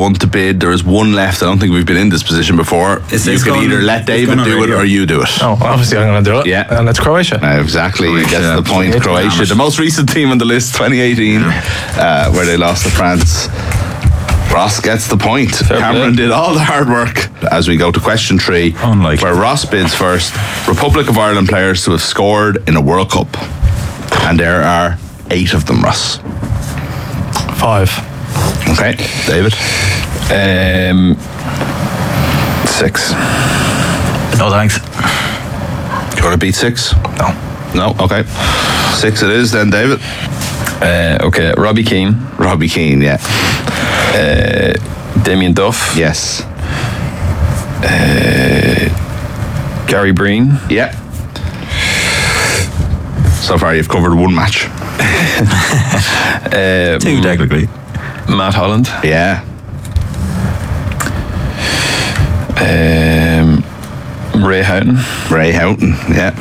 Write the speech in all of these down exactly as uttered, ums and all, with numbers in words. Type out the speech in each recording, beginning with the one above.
one to bid. There is one left. I don't think we've been in this position before. Is you this can going- either let it's David going do on it radio? or you do it. Oh, obviously I'm going to do it. Yeah. And it's Croatia. Uh, exactly, Croatia. that's the point. It's Croatia, damage. the most recent team on the list, twenty eighteen, uh, where they lost to France. Ross gets the point. Cameron did all the hard work. As we go to question three, Unlikely. where Ross bids first. Republic of Ireland players to have scored in a World Cup, and there are eight of them. Ross. Five. Okay, David. Um, six. No thanks. Do you want to beat six? No. No. Okay. Six it is then, David. Uh, okay, Robbie Keane, Robbie Keane. Yeah. uh, Damien Duff, Yes. Gary Breen, Yeah. So far, you've covered one match. uh, Two technically. Matt Holland, Yeah. um, Ray Houghton, Ray Houghton. Yeah.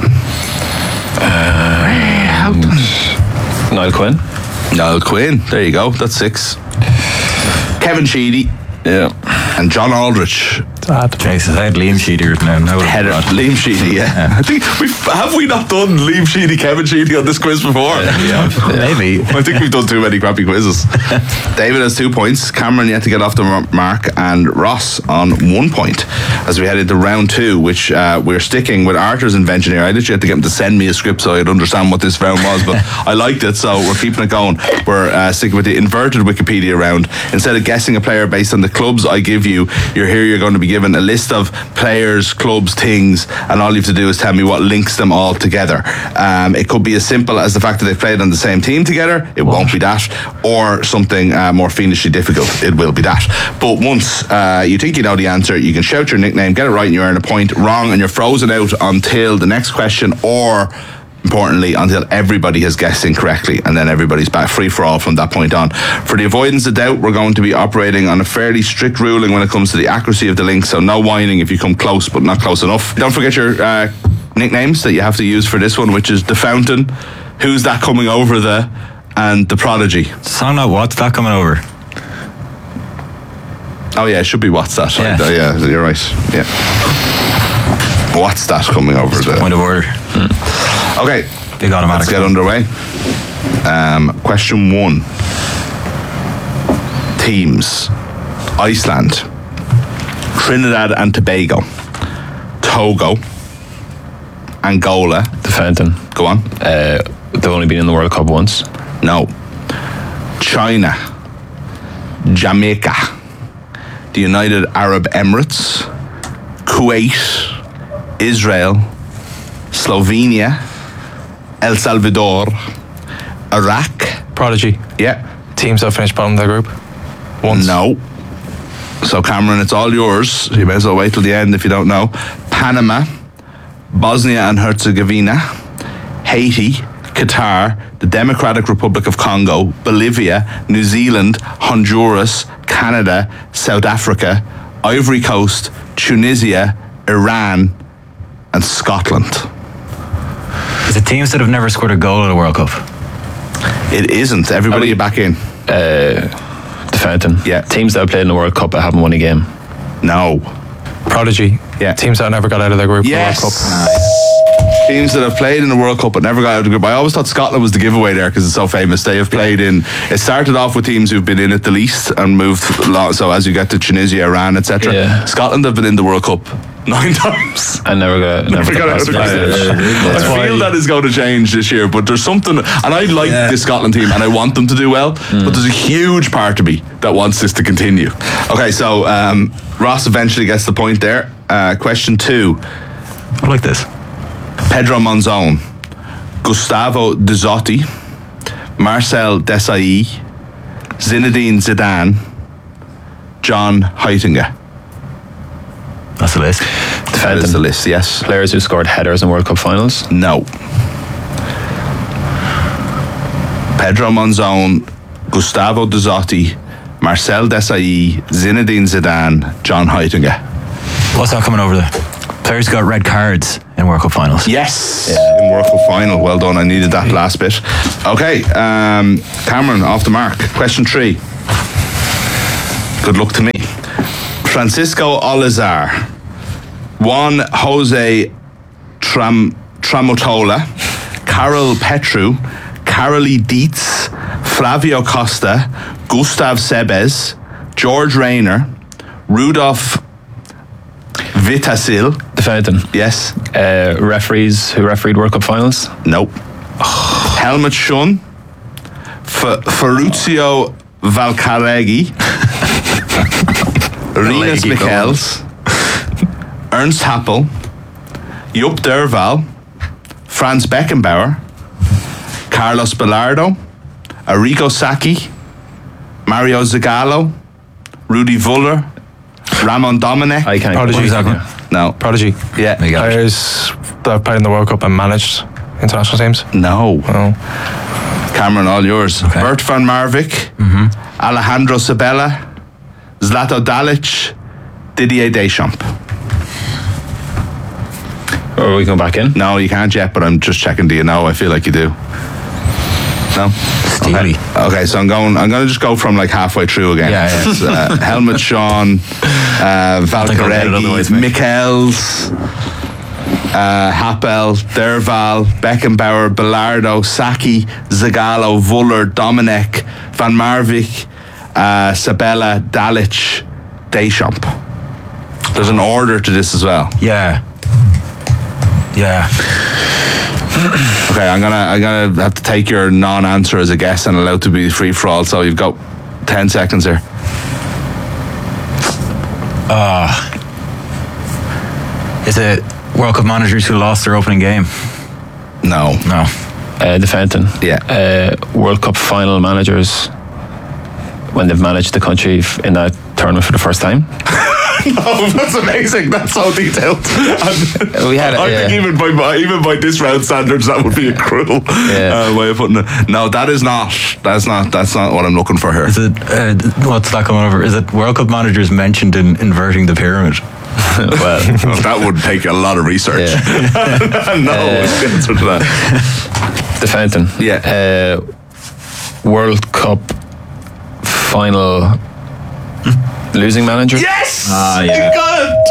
Niall Quinn. Niall Quinn. There you go. That's six. Kevin Sheedy. Yeah. And John Aldrich. Sad. Jesus, I had Liam Sheedy written down. Now Header. Liam Sheedy, yeah. I think we've, have we not done Liam Sheedy, Kevin Sheedy on this quiz before? Maybe. I think we've done too many crappy quizzes. David has two points. Cameron yet to get off the mark, and Ross on one point as we head into round two, which uh, we're sticking with Arthur's invention here. I literally had to get him to send me a script so I'd understand what this round was, but I liked it, so we're keeping it going. We're uh, sticking with the inverted Wikipedia round. Instead of guessing a player based on the clubs I give you, you're here, you're going to be given a list of players, clubs, things, and all you have to do is tell me what links them all together. Um, it could be as simple as the fact that they played on the same team together. It won't be that. Or something uh, more fiendishly difficult. It will be that. But once uh, you think you know the answer, you can shout your nickname, get it right, and you earn a point. Wrong, and you're frozen out until the next question, or importantly, until everybody has guessed incorrectly, and then everybody's back free for all from that point on. For the avoidance of doubt, we're going to be operating on a fairly strict ruling when it comes to the accuracy of the link, so no whining if you come close but not close enough. Don't forget your uh, nicknames that you have to use for this one, which is The Fountain, Who's That Coming Over The, and The Prodigy. Song not what's that coming over? Oh yeah, it should be What's That. Yeah. Right? Oh, yeah, you're right. Yeah. What's That Coming Over The? Point of order. Okay, Big automatic. let's get underway. Um, question one. Teams. Iceland, Trinidad and Tobago, Togo, Angola. The Fountain. Go on. Uh, they've only been in the World Cup once. No. China, Jamaica, the United Arab Emirates, Kuwait, Israel, Slovenia, El Salvador, Iraq. Prodigy. Yeah. Teams that finished bottom of their group. Once. No. So Cameron, it's all yours. You may as well wait till the end if you don't know. Panama, Bosnia and Herzegovina, Haiti, Qatar, the Democratic Republic of Congo, Bolivia, New Zealand, Honduras, Canada, South Africa, Ivory Coast, Tunisia, Iran, and Scotland. Is it teams that have never scored a goal at a World Cup? It isn't. Everybody get back in. Uh, the Fountain. Yeah. Teams that have played in the World Cup but haven't won a game. No. Prodigy. Yeah. Teams that never got out of their group. Yes. World Cup. Teams that have played in the World Cup but never got out of the group. I always thought Scotland was the giveaway there because it's so famous. They have played in. It started off with teams who've been in it the least and moved along. So as you get to Tunisia, Iran, et cetera. Yeah. Scotland have been in the World Cup nine times. I never got, never Never got out of the group. I feel that is going to change this year, but there's something, and I like Yeah. this Scotland team and I want them to do well, but there's a huge part of me that wants this to continue. Okay, so um, Ross eventually gets the point there. Uh, question two. I like this. Pedro Monzon, Gustavo Dezzotti, Marcel Desailly, Zinedine Zidane, John Heitinga. That's the list. That is the list, yes. Players who scored headers in World Cup finals. No. Pedro Monzon, Gustavo Dezzotti, Marcel Desailly, Zinedine Zidane, John Heitinga. What's that coming over there? Players got red cards in World Cup finals. Yes, in World Cup final. Well done. I needed that last bit. Okay, um, Cameron, off the mark. Question three. Good luck to me. Francisco Olazar. Juan Jose Tram, Tramotola. Carol Petru. Carolee Dietz. Flavio Costa. Gustav Sebes. George Rayner. Rudolf Vitasil. Defending. Yes. Uh, referees who refereed World Cup finals. Nope. Helmut Schun. F- Ferruccio Valcareggi. Rinus Valcareggi, Michels. Ernst Happel. Jupp Derval. Franz Beckenbauer. Carlos Bilardo. Arrigo Sacchi. Mario Zagallo. Rudy Vuller. Ramon Domenech. I can't. Prodigy. What are you talking about? No. Prodigy. Yeah. There you go. Players that have played in the World Cup and managed international teams. No. Oh. Cameron, all yours. Okay. Bert van Marwijk. Alejandro Sabella. Zlato Dalic. Didier Deschamps. Or are we going back in? No, you can't yet, but I'm just checking. Do you know? I feel like you do. No? Steely. Okay. Okay, so I'm going I'm going to just go from like halfway through again. Yeah, yeah. It's, uh, Helmut Schun, uh, think I'll get it otherwise, Valcareggi, mate. Michels, uh, Happel, Derval, Beckenbauer, Bilardo, Sacchi, Zagallo, Vuller, Domenech, Van Marwijk, uh, Sabella, Dalic, Deschamps. There's an order to this as well. Yeah. Yeah. Okay, I'm gonna I'm gonna have to take your non-answer as a guess and allow it to be free for all. So you've got ten seconds here. Is it World Cup managers who lost their opening game? No. No. Uh, defending. Yeah. Uh, World Cup final managers when they've managed the country f- in that tournament for the first time. Oh, that's amazing. That's so detailed. We had it, I yeah. think even by my, even by this round standards, that would be a cruel Yeah. uh, way of putting it. No, that is not. That's not. That's not what I'm looking for here. Is it, uh, what's that coming over? Is it World Cup managers mentioned in inverting the pyramid? Well, Well, that would take a lot of research. yeah. no, it's the answer to that. Defending. Yeah. Uh, World Cup final losing manager. Yes. Ah, yeah. You got it.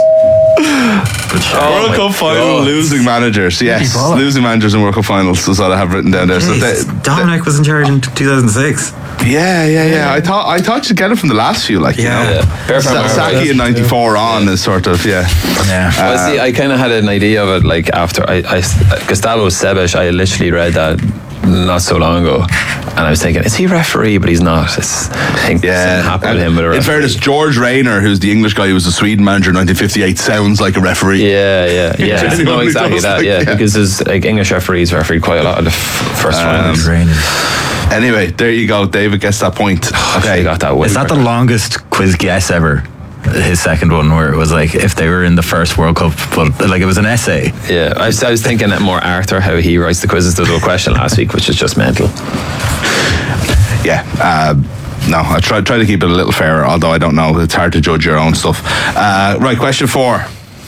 World my Cup final God. losing managers. Yes, Bloody bother. losing managers in World Cup finals is what I have written down there. So Jeez, they- Dominic was in charge in two thousand six. Yeah, yeah, yeah. I thought I thought you'd get it from the last few, like Yeah. you know. Yeah. Fair Sa- play. Saki in ninety-four on is sort of yeah. Yeah. Well, see, I kind of had an idea of it. Like after I, I Gustavo Sebes, I literally read that not so long ago, and I was thinking, is he referee? But he's not. It's, I think Yeah, something happened with and him with a in referee. fairness, George Rayner, who's the English guy who was the Sweden manager in nineteen fifty-eight, sounds like a referee. Yeah, yeah, yeah. genuinely no, exactly does, that. like, Yeah, yeah. because there's like English referees refereed quite a lot of the f- first Um, rounds. Raining. Anyway, there you go. David gets that point. Okay, got that. Is that the longest quiz guess ever? His second one, where it was like if they were in the first World Cup, but like it was an essay. Yeah, I was, I was thinking that more Arthur, how he writes the quizzes. There was a question last week, which is just mental. Yeah. Uh, no, I try try to keep it a little fairer, although I don't know. It's hard to judge your own stuff. Uh, right, question four.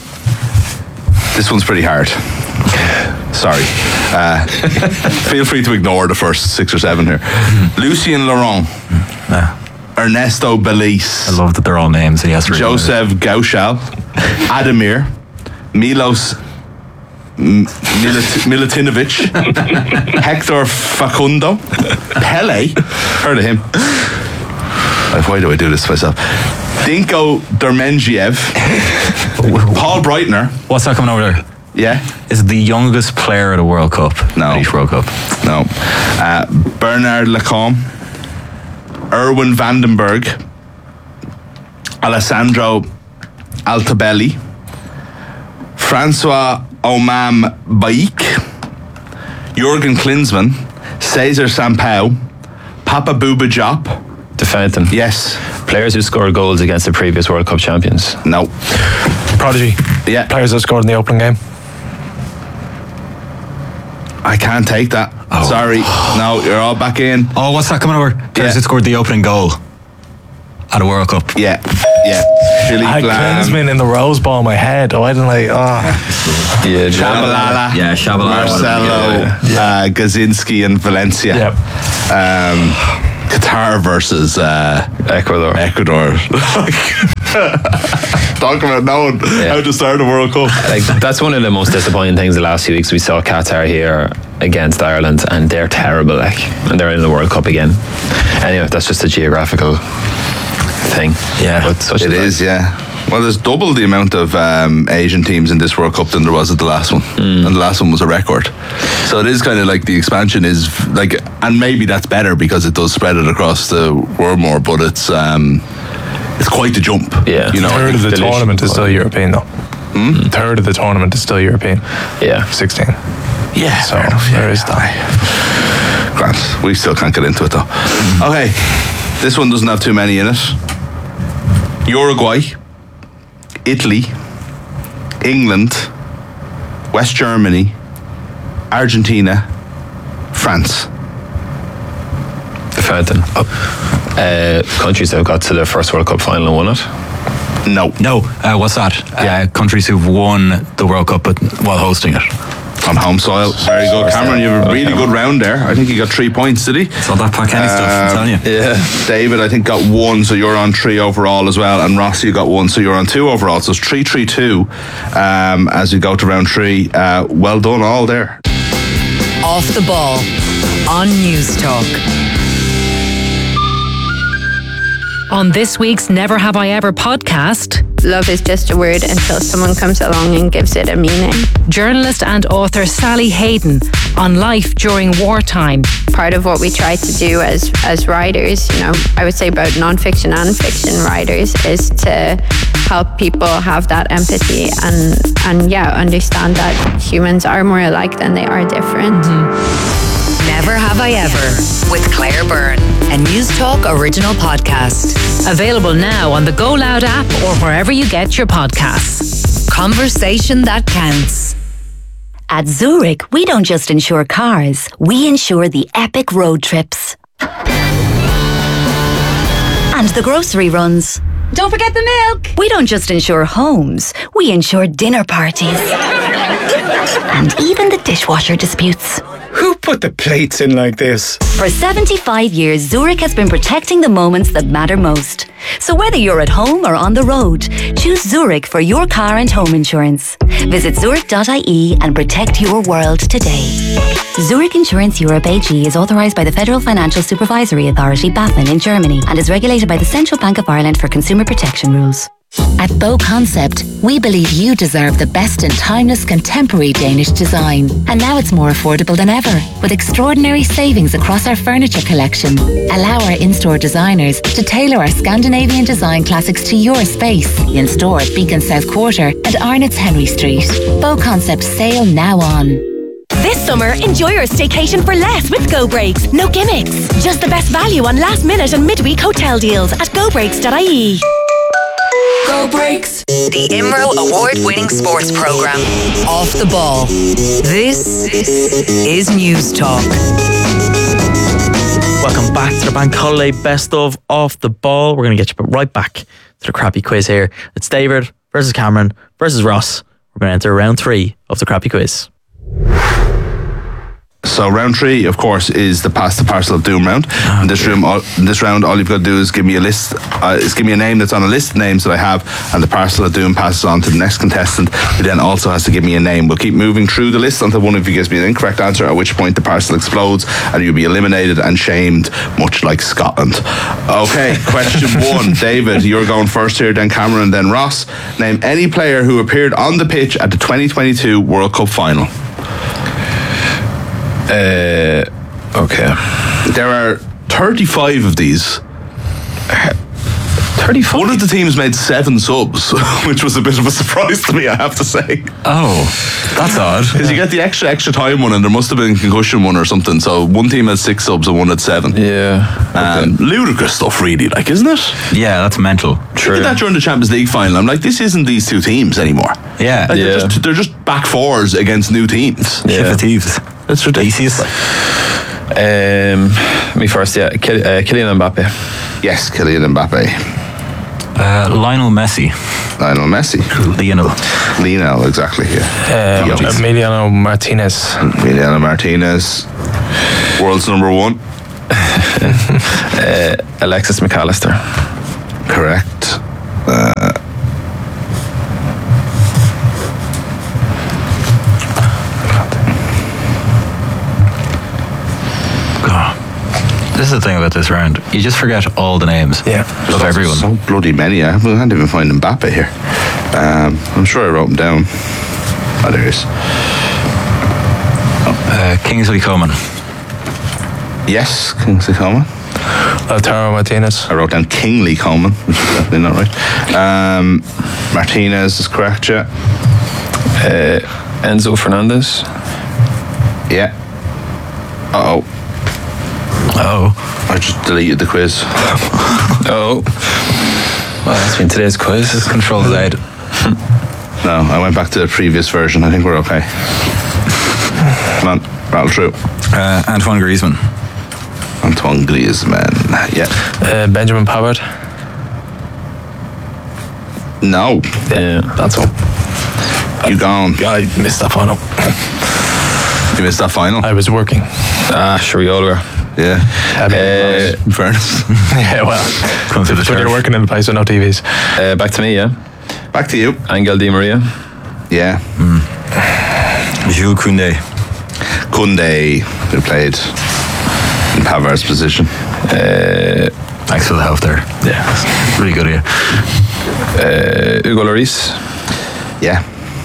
This one's pretty hard. Sorry. Uh, feel free to ignore the first six or seven here. Lucien Laurent. Yeah. Ernesto Belize. I love that they're all names. And he has to read them. Joseph Gauchal, Ademir, Milos M- Milut- Milutinovic, Hector Facundo, Pele, heard of him. Like, why do I do this to myself? Dinko Dermengiev, Paul Breitner, What's that coming over there? yeah, Is the youngest player at a World Cup? No. At each World Cup. no, uh, Bernard Lacombe, Erwin Vandenberg, Alessandro Altabelli, Francois Omam Baik, Jurgen Klinsmann, Cesar Sampaio, Papa Bouba Diop. Defending. Yes. Players who scored goals against the previous World Cup champions. No. Prodigy. Yeah. Players that scored in the opening game. I can't take that. Sorry. No, you're all back in. Oh, what's that coming over? Players Yeah. who scored the opening goal at a World Cup. Yeah. Yeah. Philippe I had Lahm, Klinsmann in the Rose Bowl in my head. Why didn't I? Oh. Yeah, Shabalala, Yeah, Shabalala. Marcelo, uh, Gazinski and Valencia. Yep. Um, Qatar versus uh, Ecuador. Ecuador. Talk about knowing Yeah. how to start a World Cup. Like, that's one of the most disappointing things the last few weeks. We saw Qatar here against Ireland, and they're terrible, like, and they're in the World Cup again. Anyway, that's just a geographical thing. Yeah. But such It is, yeah. Well, there's double the amount of um, Asian teams in this World Cup than there was at the last one, Mm. and the last one was a record. So it is kind of like the expansion is like, and maybe that's better because it does spread it across the world more. But it's um, it's quite the jump. Yeah. you know. I Third think of the delicious. tournament is still European, though. Hmm? Third of the tournament is still European. Yeah. sixteen. Yeah, So fair enough, there yeah. is that. Grant, we still can't get into it though. Okay, this one doesn't have too many in it. Uruguay, Italy, England, West Germany, Argentina, France. The fountain. Uh, countries that have got to the first World Cup final and won it. No, No, uh, what's that? Uh, countries who've won the World Cup but, while hosting it. on home soil. Very good, Cameron. You have a really good round there. I think you got three points, did he? It's all that Pat Kenny stuff, I'm telling you. Yeah. David, I think, got one, so you're on three overall as well. And Ross, you got one, so you're on two overall. So it's three, three, two um, as we go to round three. Uh, well done, all there. Off the Ball on News Talk. On this week's Never Have I Ever podcast, Love is just a word until someone comes along and gives it a meaning. journalist and author Sally Hayden on life during wartime. Part of what we try to do as as writers, you know, I would say both non-fiction and fiction writers, is to help people have that empathy and and yeah, understand that humans are more alike than they are different. Never Have I Ever with Claire Byrne, a News Talk original podcast. Available now on the Go Loud app or wherever you get your podcasts. Conversation that counts. At Zurich, we don't just insure cars, we insure the epic road trips. And the grocery runs. Don't forget the milk. We don't just insure homes, we insure dinner parties. And even the dishwasher disputes. Who put the plates in like this? For seventy-five years, Zurich has been protecting the moments that matter most. So whether you're at home or on the road, choose Zurich for your car and home insurance. Visit zurich dot I E and protect your world today. Zurich Insurance Europe A G is authorised by the Federal Financial Supervisory Authority, BaFin, in Germany and is regulated by the Central Bank of Ireland for consumer protection rules. At Bow Concept, we believe you deserve the best in timeless contemporary Danish design. And now it's more affordable than ever, with extraordinary savings across our furniture collection. Allow our in-store designers to tailor our Scandinavian design classics to your space. In store at Beacon South Quarter and Arnott's Henry Street. Bow Concept sale now on. This summer, enjoy your staycation for less with Go Breaks. No gimmicks. Just the best value on last minute and midweek hotel deals at go breaks dot I E. Go Breaks. The I M R O award-winning sports program. Off the Ball. This is News Talk. Welcome back to the Bank Holiday Best of Off the Ball. We're going to get you right back to the crappy quiz here. It's David versus Cameron versus Ross. We're going to enter round three of the crappy quiz. So round three, of course, is the Pass the Parcel of Doom round. Oh, in this room, all, in this round, all you've got to do is give me a list. Uh, is give me a name that's on a list of names that I have, and the Parcel of Doom passes on to the next contestant, who then also has to give me a name. We'll keep moving through the list until one of you gives me an incorrect answer, at which point the parcel explodes and you'll be eliminated and shamed, much like Scotland. Okay, question one, David, you're going first here. Then Cameron, then Ross. Name any player who appeared on the pitch at the twenty twenty-two World Cup final. Uh, okay. There are thirty-five of these. thirty-five? One of the teams made seven subs, which was a bit of a surprise to me, I have to say. Oh, that's odd. Because you get the extra extra time one, and there must have been concussion one or something. So one team had six subs and one had seven. Yeah. Um, ludicrous stuff, really, like, isn't it? Yeah, that's mental. True. Look at that during the Champions League final. I'm like, this isn't these two teams anymore. Yeah. Like, Yeah. They're, just, they're just back fours against new teams. Ship of thieves. It's ridiculous. Um, me first, yeah. Kyl- uh, Kylian Mbappe. Yes, Kylian Mbappe. Uh, Lionel Messi. Lionel Messi. Lionel. Lionel, exactly, yeah. Um, Emiliano Martinez. Emiliano Martinez. World's number one. uh, Alexis McAllister. Correct. Uh, This is the thing about this round. You just forget all the names Yeah. of everyone. So bloody many. I can't even find Mbappe here. Um, I'm sure I wrote them down. Oh, there he is. Uh, Kingsley Coman. Yes, Kingsley Coman. Lautaro Martinez. I wrote down Kingsley Coman, which is definitely not right. Um, Martinez is correct, yeah. Uh, Enzo Fernandez. Yeah. Uh-oh. Oh. I just deleted the quiz. Oh. Well, that's been today's quiz. This is Control Z. No, I went back to the previous version. I think we're okay. Come on, rattle through. Uh, Antoine Griezmann. Antoine Griezmann. Yeah. Uh, Benjamin Pavard. No. Yeah, that's all. You gone. I missed that final. You missed that final? I was working. Ah, sure, we all were. Yeah. I mean, Uh, in fairness. yeah, well, Come to the but you're church. working in a place with no T Vs. Uh, back to me, yeah. Back to you. Angel Di Maria. Yeah. Jules Koundé. Koundé, who played in Pavard's position. Uh, Thanks for the help there. Yeah, really good of you. uh, Hugo Lloris. Yeah.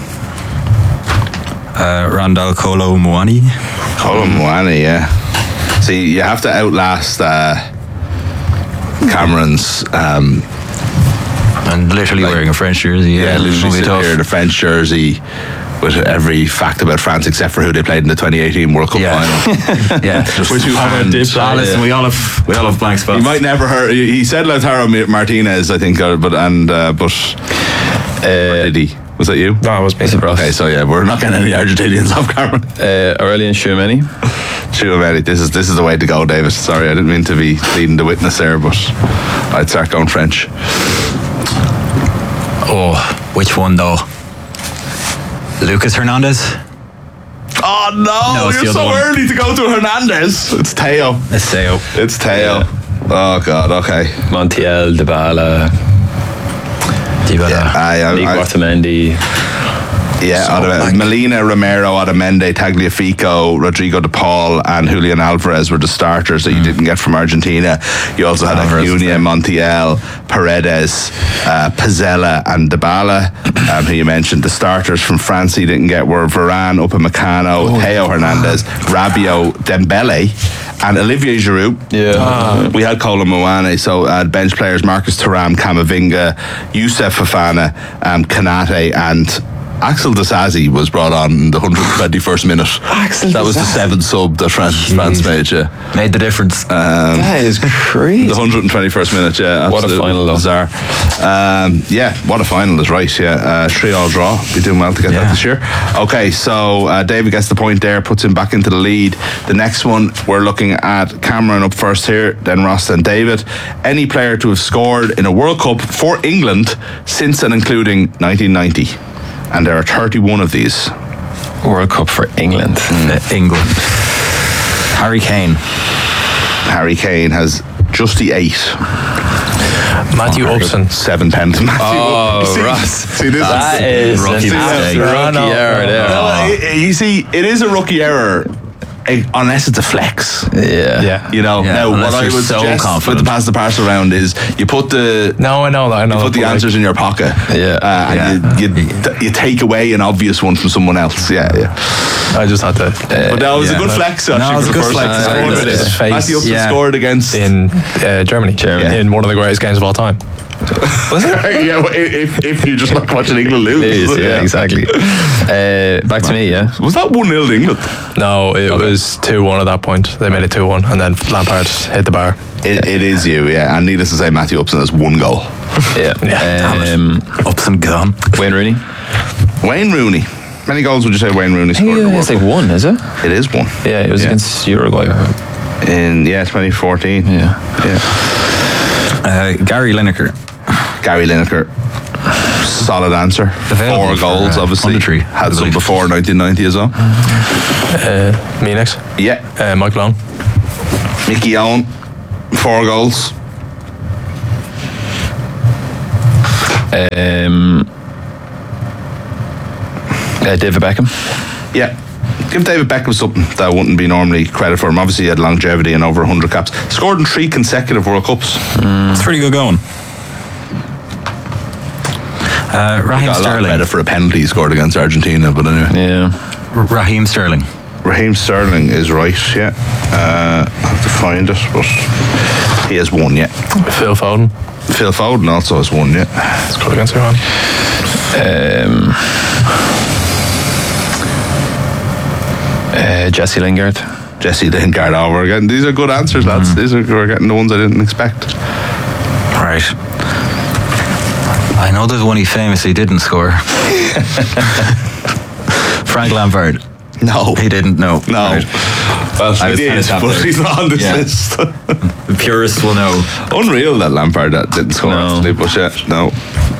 Uh, Randall Kolo Muani. Colin Moani, yeah. See, you have to outlast uh, Cameron's. Um, And literally Like- wearing a French jersey. yeah, it's literally gonna be sitting tough. here in a French jersey with every fact about France except for who they played in the twenty eighteen World Cup Yeah. final. Yeah, just With two hands. Ah, listen, we all have we all have blank spots. He might never heard. He he said Lautaro Martinez, I think, uh, but and uh, but uh, did he? Was that you? No, it was me. Okay, so yeah, we're not getting any Argentinians off Cameron. Uh, Aurelien Tchouameni. Tchouameni, this is this is the way to go, David. Sorry, I didn't mean to be leading the witness there, but I'd start going French. Oh, which one though? Lucas Hernandez. Oh no, No, it's the you're other so one. early to go to Hernandez. It's Teo. Let's say oh. It's Teo. Oh god. Okay. Montiel, Dybala, Dybala. I, I, Nick I, Otamendi. yeah, So Otamendi- blank. Melina, Romero, Otamendi, Tagliafico, Rodrigo de Paul, and Julian Alvarez were the starters that you didn't get from Argentina. You also had Alvarez was Acuna, there. Montiel, Paredes, uh, Pizzella, and Dybala, um, who you mentioned. The starters from France you didn't get were Varane, Upamecano, Teo Hernandez, Rabiot, Dembele, and Olivier Giroud. Yeah. We had Colin Moane, so uh, bench players Marcus Thuram, Camavinga, Youssef Fofana, um, Kanate, and Axel Disasi was brought on in the one hundred twenty-first minute. Axel That was the Disasi. seventh sub that France, France made, yeah. Made the difference. Um, That is crazy. the one hundred twenty-first minute, yeah. What a absolutely final, though. bizarre. Um, yeah, what a final is right, yeah. Uh, three all draw. Be doing well to get Yeah. that this year. Okay, so uh, David gets the point there, puts him back into the lead. The next one, we're looking at Cameron up first here, then Ross, then David. Any player to have scored in a World Cup for England since and including nineteen ninety. And there are thirty-one of these. World Cup for England. Uh, England. Harry Kane. Harry Kane has just the eight. Matthew Upson. Seven pens. Oh, See- Ross. See, this That is rookie an mistake. absolute rookie error there. No, i- you see, it is a rookie error eh, unless it's a flex. Yeah. Yeah. You know, Yeah, now unless what I you're would so suggest confident. with the pass the parcel round is you put the No, I know that. I know you put that, the but, like, answers in your pocket. Yeah. Uh, and you, you, you take away an obvious one from someone else. Yeah, yeah. I just had to. But that was yeah. a good flex. No, Actually, it was for a the good first flex. time. Uh, Scored his with it. face. Matthew Upson Yeah. scored against. in uh, Germany, Germany. in one of the greatest games of all time. yeah, well, if, if you just like watching England lose. It is, yeah, exactly. Uh, back to me, yeah. Was that one nil to England? No, it was two one at that point. They made it two one, and then Lampard hit the bar. It, it is you, yeah. And needless to say, Matthew Upson has one goal. Yeah. Yeah. Um, Upson gone. Wayne Rooney. Wayne Rooney. How many goals would you say Wayne Rooney scored? in the It's World like one, is it? Cup? It is one. Yeah, it was Yeah. against Uruguay. In yeah, twenty fourteen. Yeah. Yeah. Uh, Gary Lineker. Gary Lineker. Solid answer. Available Four for, goals, uh, obviously. Punditry, Had I some believe. before nineteen ninety as well. Uh, me next. Yeah. Uh, Mike Long. Mickey Owen. Four goals. Um, uh, David Beckham. Yeah. Give David Beckham something that wouldn't be normally credit for him. Obviously, he had longevity and over one hundred caps. Scored in three consecutive World Cups. Mm. That's pretty good going. Uh, Raheem got a lot of Sterling. credit for a penalty he scored against Argentina, but anyway. Yeah. R- Raheem Sterling. Raheem Sterling is right, yeah. Uh, I have to find it, but he has one, yeah. Phil Foden. Phil Foden also has one, yeah. It's good against Iran. Um, uh, Jesse Lingard. Jesse Lingard, oh, we're getting, these are good answers, lads. These are, we're getting the ones I didn't expect. Right. I know there's one he famously didn't score. Frank Lampard. No. He didn't, no. No. Right. Well, I he was did, finished but after. he's not on this Yeah. list. The purists will know. Unreal that Lampard that didn't score, No. actually, but yeah, no.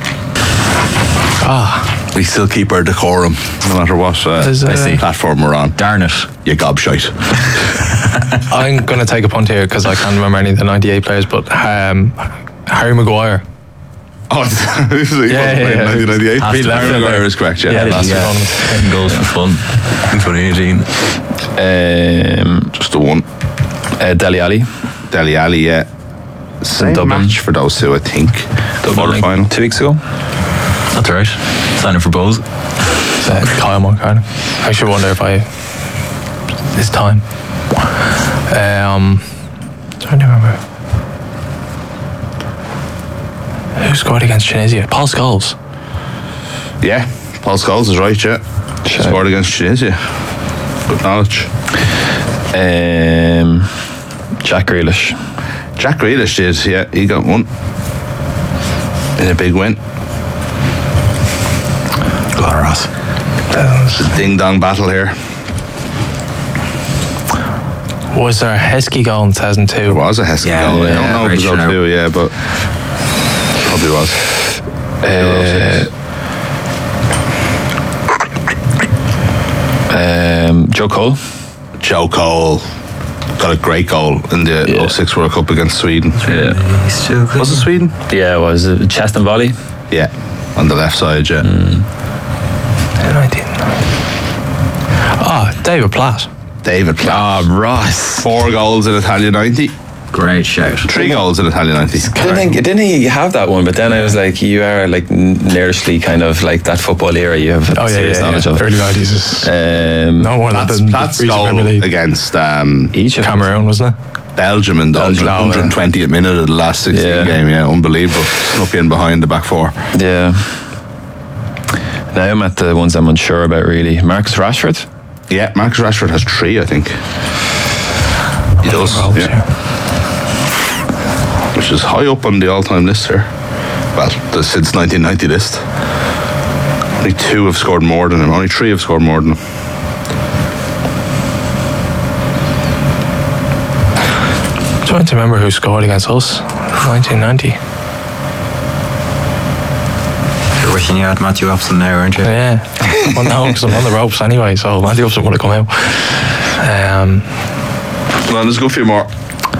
Ah, We still keep our decorum, no matter what uh, There's, uh, I see. platform we're on. Darn it. You gobshite. I'm going to take a punt here because I can't remember any of the ninety-eight players, but um, Harry Maguire. Oh, this is a Yeah, yeah, yeah. nineteen ninety-eight. Has to be. Harry Maguire is correct, yeah. Yeah, last yeah. one. ten goals for fun in twenty eighteen. Um, Just the one. uh, Dele Alli. Dele Alli, yeah. Same Dublin. match for those two, I think. The quarter final. Two weeks ago. That's right. Signing for Bose. Uh, Kyle Moncada. I should wonder if I. This time. Um, trying to remember. Who scored against Tunisia? Paul Scholes. Yeah, Paul Scholes is right, yeah. Sure. Scored against Tunisia. Good knowledge. Um, Jack Grealish. Jack Grealish did, yeah, he got one. In a big win. Glarus. It's a ding-dong battle here. Was there a Heskey goal in two thousand two? There was a Heskey Yeah, goal. I yeah, don't know if it was right, oh two, yeah, but probably was. Uh, um, Joe Cole. Joe Cole got a great goal in the Yeah. oh six World Cup against Sweden. Yeah. He's too good. Was it Sweden? Yeah, it was it chest and volley. Yeah, on the left side, yeah. nineteen Ah, David Platt. David Platt. Ah, Ross. Four goals in Italia ninety. Great shout. Three goals in Italia ninety. Didn't he, didn't he have that one? But then I was like, you are like nearly kind of like that football era. You have Oh yeah, serious yeah, knowledge yeah. of. Early nineties is Um, no more Platt's, than the Platt's recent Premier goal League. against um, Egypt. Cameroon, wasn't it? Belgium in the Belgium, one hundred twentieth minute of the last sixteen Yeah. game. Yeah, unbelievable. Snuck in behind the back four. Yeah. Now I'm at the ones I'm unsure about really. Marcus Rashford. Yeah, Marcus Rashford has three, I think. He does. Robes, Yeah. Which is high up on the all-time list here. Well, the since nineteen ninety list. Only two have scored more than him. Only three have scored more than him. Trying to remember who scored against us. nineteen ninety. You're wishing you had Matthew Upson now, aren't you? Yeah. Well, no, because I'm on the ropes anyway, so Matthew Upson would have come out. Um, Come on, let's go a few more.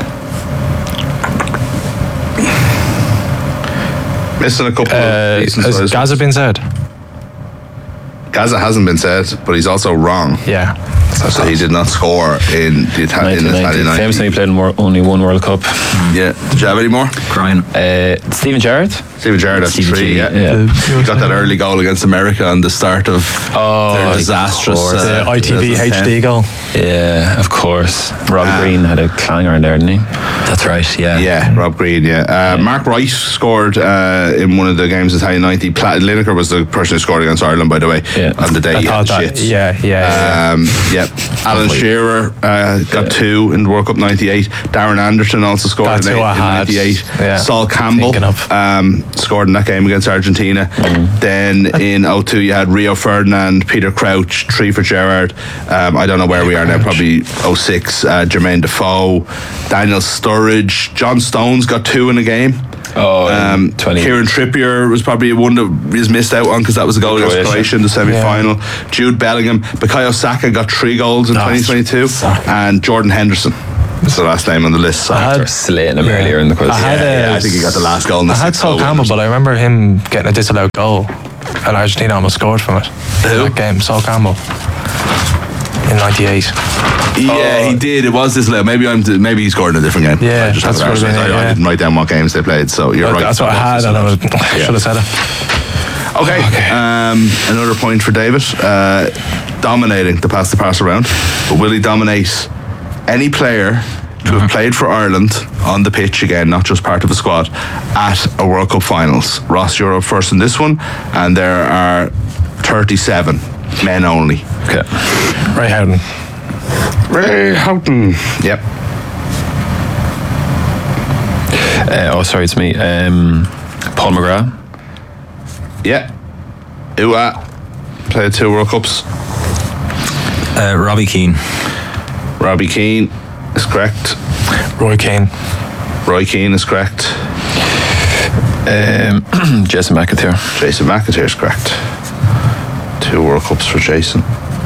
Missing a couple uh, of decent has sized Gaza ones. been said? Gaza hasn't been said, but he's also wrong. Yeah. So he did not score in the Ita- in the Italian ninety. Famously, he played in more, only one World Cup. Yeah. Did you have any more? Crying. Uh, Steven Gerrard. Steven Gerrard has Stevie three. G, Yeah. yeah. He got that early goal against America on the start of Oh, their of disastrous course. uh, The I T V H twenty ten. D goal. Yeah, of course. Rob Ah. Green had a clanger in there, didn't he? That's right, yeah. Yeah, Rob Green, yeah. Uh, Mark Wright scored uh, in one of the games in Italian ninety. Platt, Lineker was the person who scored against Ireland, by the way, Yeah. on the day I he had thought that. shit. Yeah, yeah. yeah. Um, yeah. Alan Shearer uh, got two in the World Cup ninety-eight. Darren Anderson also scored That's in, who I in had. ninety-eight. Yeah. Saul Campbell Thinking of. um, scored in that game against Argentina. Then in oh two you had Rio Ferdinand, Peter Crouch, three for Gerrard. Um, I don't know where we are now, probably oh six. Uh, Jermaine Defoe, Daniel Sturridge, John Stones got two in a game. Oh, Um, twenty. Kieran Trippier was probably one that he's missed out on because that was a goal against Croatia. Croatia in the semi-final. Jude Bellingham, Bukayo Saka got three goals in Nice. twenty twenty-two, and Jordan Henderson It's the last name on the list. I had slating him earlier in the quiz. I had yeah, a, yeah, I think he got the last goal in the I had sixth Sol goal. Campbell, but I remember him getting a disallowed goal, and Argentina almost scored from it. Who? That game, Sol Campbell, in ninety-eight. Yeah, he did. It was this little. Maybe I'm. Maybe he scored in a different game. Yeah, I just that's have it what I I, mean, I yeah. didn't write down what games they played, so you're Well, right. that's what I had, and I, was, I Yeah. should have said it. Okay, um, another point for David. Uh, dominating the pass the pass around, but will he dominate any player to have played for Ireland on the pitch again, not just part of a squad, at a World Cup finals? Ross, you're up first in this one, and there are thirty-seven men only. Okay. Ray Houghton. Ray Houghton. Yep. Uh, oh, sorry, it's me. Um, Paul McGrath. Yeah. Ua. Played two World Cups. Uh, Robbie Keane. Robbie Keane is correct. Roy Keane. Roy Keane is correct. Um, Jason McAteer. Jason McAteer is correct. Two World Cups for Jason.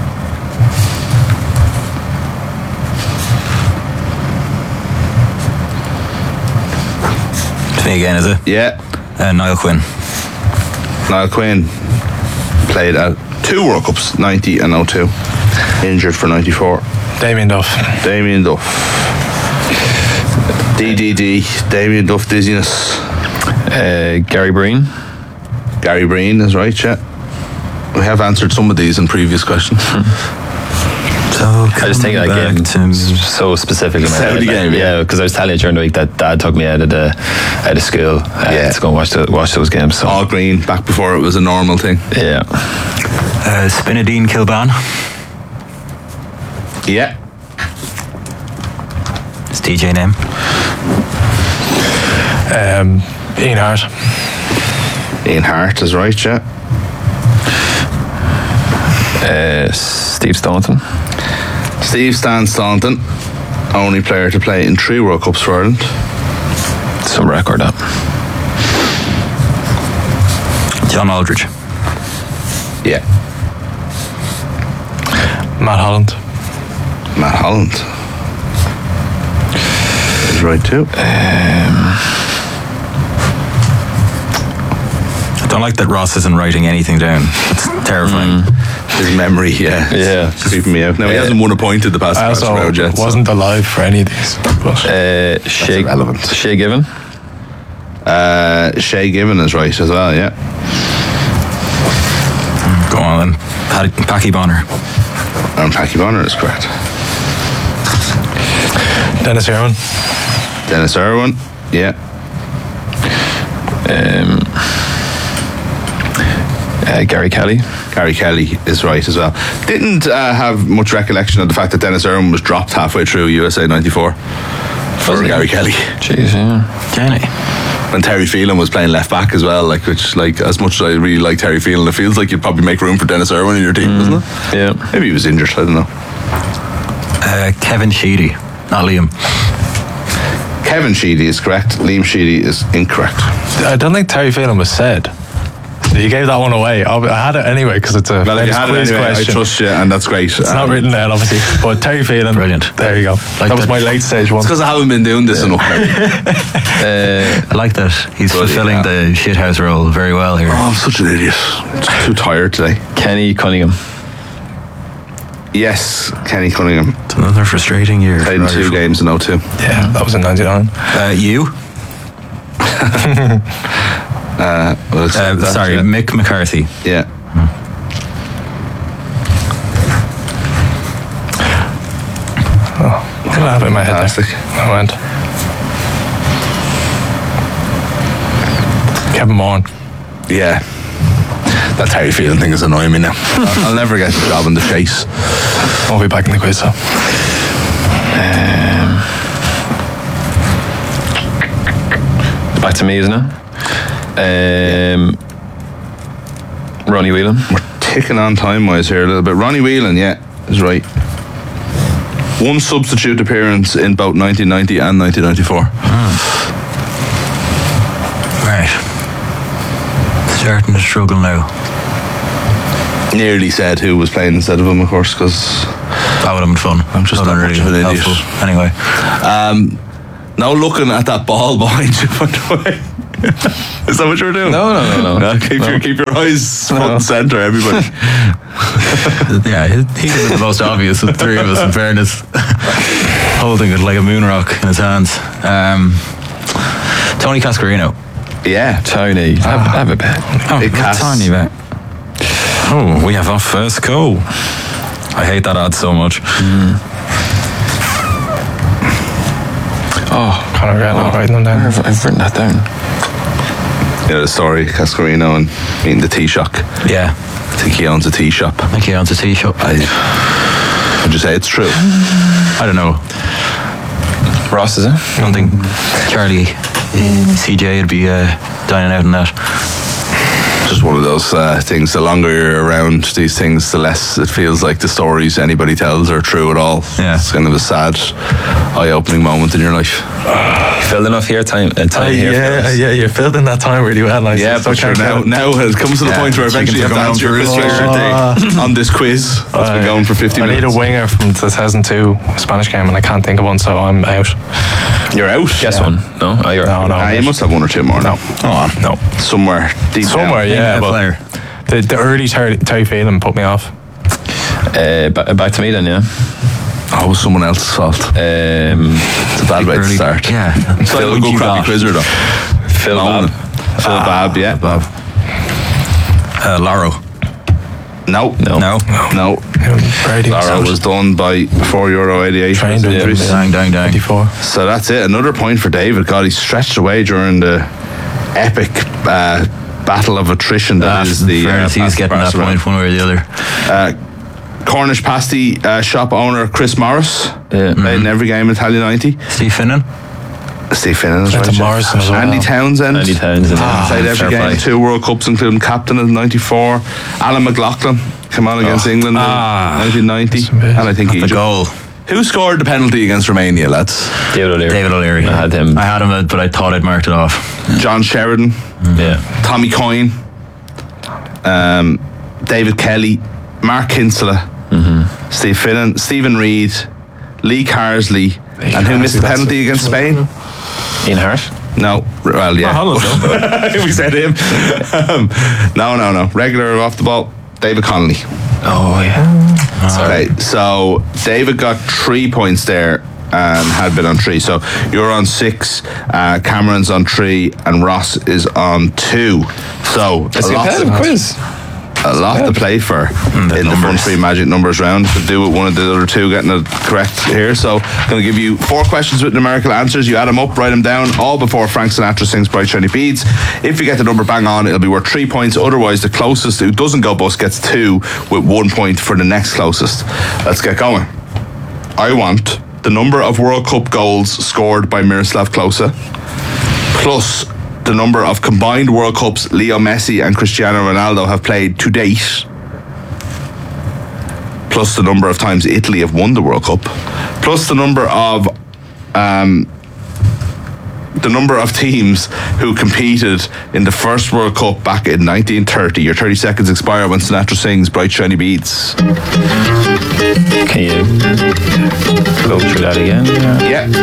It's me again, is it? Yeah. Uh, Niall Quinn. Niall Quinn played at two World Cups, ninety and oh two. Injured for ninety-four. Damien Duff. Damien Duff. D D D. Damien Duff dizziness. Uh, Gary Breen. Gary Breen is right, yeah. We have answered some of these in previous questions. So I just think that game to so specifically. Saudi game, yeah, because I was telling you during the week that Dad took me out of the out of school uh, Yeah. to go and watch the, watch those games. So All green, back before it was a normal thing. yeah, uh, Spinadine Kilban. Yeah. It's D J name. Um, Ian Hart. Ian Hart is right, yeah. uh, Steve Staunton. Steve Stan Staunton, only player to play in three World Cups for Ireland. Some record up. John Aldridge. Yeah. Matt Holland. Matt Holland is right too. I don't like that Ross isn't writing anything down. It's terrifying. His memory, yeah, Yeah. it's creeping me out. Now he hasn't won a point at the past I pass also round yet. so- wasn't alive for any of these. But Uh, Shea, irrelevant. Shea Given. Uh, Shay Given is right as well, yeah. Go on then. Paddy- Packy Bonner. And Packy Bonner is correct. Dennis Irwin. Dennis Irwin, yeah. Um, uh, Gary Kelly. Gary Kelly is right as well. Didn't uh, have much recollection of the fact that Dennis Irwin was dropped halfway through U S A ninety-four for Was he? Gary Kelly. Jeez, yeah. Jenny. And Terry Phelan was playing left back as well, like which, like, as much as I really like Terry Phelan, it feels like you'd probably make room for Dennis Irwin in your team, doesn't it? Yeah. Maybe he was injured, I don't know. Uh, Kevin Sheedy. Not Liam. Kevin Sheedy is correct. Liam Sheedy is incorrect. I don't think Terry Phelan was said. You gave that one away. I'll- I had it anyway because it's a Well, if you famous had it quiz anyway, I question. trust you, and that's great. It's not written down, obviously. But Terry Phelan. Brilliant. There you go. Like that was that. my late stage one. It's because I haven't been doing this enough. I like that. He's Bloody fulfilling hell. the shithouse role very well here. Oh, I'm such an idiot. I'm just too tired today. Kenny Cunningham. Yes, Kenny Cunningham. It's another frustrating year. Played in two games in oh two. Yeah, that was in ninety-nine. Uh, you? Uh, well, it's- Uh, that's sorry, it. Mick McCarthy. Yeah. I didn't have it in my head Fantastic. there. I went. Kevin Moran. Yeah. That Terry Phelan thing is annoying me now. I'll, I'll never get the job in the chase. I'll be back in the quiz, though. Back to me, isn't it? Um, Ronnie Whelan. We're ticking on time-wise here a little bit. Ronnie Whelan, yeah, is right. One substitute appearance in both nineteen ninety and nineteen ninety-four. Right. Starting to struggle now. Nearly said who was playing instead of him, of course, because That would have been fun. I'm just That not would much have of been an really idiot. helpful. Anyway. Um, now looking at that ball behind you, by the way. Is that what you were doing? No, no, no, no. keep, No. Your, keep your eyes front and centre, everybody. Yeah, he he was the most obvious of the three of us, in fairness. Holding it like a moon rock in his hands. Um, Tony Cascarino. Yeah. Tony, have, have a bet. Oh, Big a Cas. tiny bit. Oh, we have our first goal. I hate that ad so much. Oh, Conor Gallagher, not writing them down. I've, I've written that down. Yeah, the story, Cascarino and meeting the tea shop. Yeah, I think he owns a tea shop. I think he owns a tea shop. I, would you say it's true? I don't know. Ross, is it? I don't think Charlie C J would be uh, dining out in that. Just one of those uh, things. The longer you're around these things, the less it feels like the stories anybody tells are true at all. Yeah. It's kind of a sad, eye-opening moment in your life. You filled enough here time, uh, time Uh, here. for yeah, us. yeah, you filled in that time really well. I Yeah, so but sure, can't now, count. now it comes to the Yeah, point where so you eventually you can have to take answer them your down question on this quiz. That's been Uh, going for fifty I minutes. need a winger from the two thousand two Spanish game and I can't think of one, so I'm out. You're out. Guess one. No? Oh, you're No, no. Ah, you must have one or two more now. Oh, no. Somewhere deep Somewhere, down. yeah, a but player. the, the early Terry, Terry Phelan put me off. Uh, ba- back to me then, yeah. Oh, it was someone else's fault. Um, It's a bad way to Early- start. Yeah. Still a good crappy quizzer though. Phil Moan. Babb. Phil Babb, yeah. Bob. Uh, Laro. No. No. No. No. Brady was Lara out. was done by four euro eighty-eight. Trained with him. Dang, dang, dang. eighty-four. So that's it. Another point for David. God, he stretched away during the epic uh, battle of attrition that Ah, is the. fairness, he was Pasty getting that Barcelona. point one way or the other. Uh, Cornish pasty uh, shop owner Chris Morris. Yeah. Played in every game in Italia ninety. Steve Finnan. Steve Finnan. Went to right, yeah. Morrison as well. Andy Townsend. Andy Townsend, yeah. Played every Fair game. play. Two World Cups, including captain in ninety-four. Alan McLaughlin came on against England Ah. in nineteen ninety. That's amazing. And I think The Egypt. goal. Who scored the penalty against Romania, lads? David O'Leary. David O'Leary. I had him. I had him, but I thought I'd marked it off. John Sheridan. Yeah. Tommy Coyne, um, David Kelly, Mark Kinsella, Mm-hmm. Steve Finnan, Stephen Reid, Lee Carsley, and who missed the That's penalty it. against Spain? Ian Hart. No, well, yeah. Oh, Holland, we said him. um, no, no, no. Regular off the ball, David Connolly. Oh, yeah. Okay, so David got three points there and had been on three. So you're on six, uh, Cameron's on three, and Ross is on two. So It's a a lot, competitive quiz. a lot to play for the in the front numbers. three magic numbers round. To do with one of the other two getting it correct here. So I'm going to give you four questions with numerical answers. You add them up, write them down, all before Frank Sinatra sings Bright Shiny Beads. If you get the number bang on, it'll be worth three points. Otherwise, the closest who doesn't go bust gets two with one point for the next closest. Let's get going. I want the number of World Cup goals scored by Miroslav Klose plus the number of combined World Cups Leo Messi and Cristiano Ronaldo have played to date, plus the number of times Italy have won the World Cup, plus the number of um, the number of teams who competed in the first World Cup back in nineteen thirty. Your thirty seconds expire when Sinatra sings Bright Shiny Beads. Can you go through that again? Yeah. Yeah,